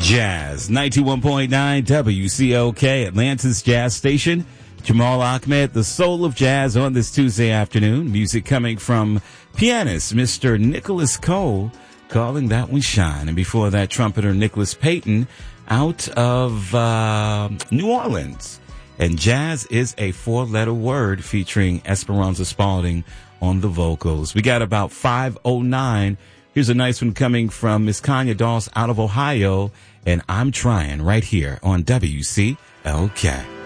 Jazz 91.9 WCOK, Atlanta's Jazz Station. Jamal Ahmed, the soul of jazz on this Tuesday afternoon. Music coming from pianist Mr. Nicholas Cole, calling that one Shine. And before that, trumpeter Nicholas Payton out of New Orleans. And jazz is a four-letter word featuring Esperanza Spalding on the vocals. We got about 5:09. Here's a nice one coming from Miss Kanya Doss out of Ohio. And I'm Trying right here on WCLK.